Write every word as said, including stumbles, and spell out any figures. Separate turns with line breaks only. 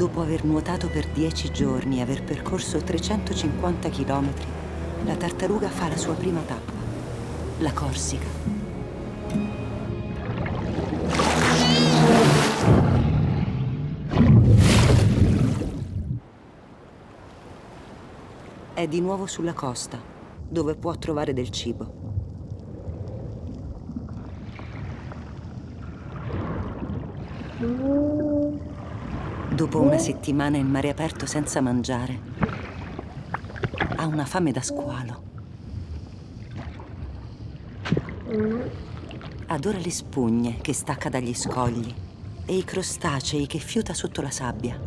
Dopo aver nuotato per dieci giorni e aver percorso trecentocinquanta chilometri, la tartaruga fa la sua prima tappa, la Corsica. È di nuovo sulla costa, dove può trovare del cibo. Dopo una settimana in mare aperto senza mangiare, ha una fame da squalo. Adora le spugne che stacca dagli scogli e i crostacei che fiuta sotto la sabbia.